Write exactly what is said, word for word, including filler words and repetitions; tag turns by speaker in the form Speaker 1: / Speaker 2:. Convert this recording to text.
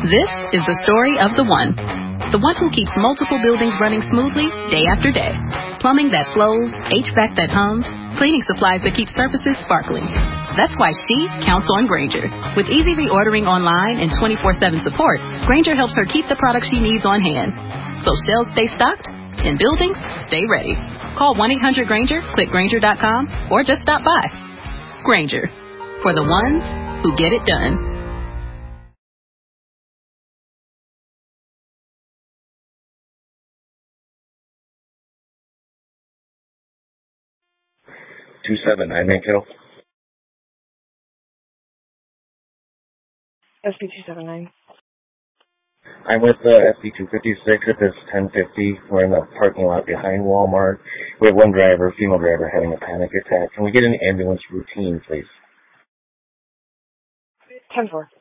Speaker 1: This is the story of the one. The one who keeps multiple buildings running smoothly day after day. Plumbing that flows, H V A C that hums, cleaning supplies that keep surfaces sparkling. That's why she counts on Grainger. With easy reordering online and twenty-four seven support, Grainger helps her keep the products she needs on hand. So shelves stay stocked and buildings stay ready. Call one eight hundred Grainger, click Grainger dot com, or just stop by. Grainger, for the ones who get it done.
Speaker 2: two seven nine, Mank Hill.
Speaker 3: S P two seven nine.
Speaker 2: I'm with the S P two fifty-six at this ten fifty. We're in the parking lot behind Walmart. We have one driver, female driver, having a panic attack. Can we get an ambulance routine, please?
Speaker 3: ten four.